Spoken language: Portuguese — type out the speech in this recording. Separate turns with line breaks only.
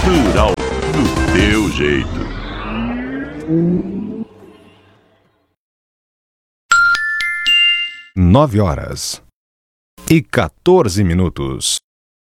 Rural do teu jeito.
9 horas e 14 minutos.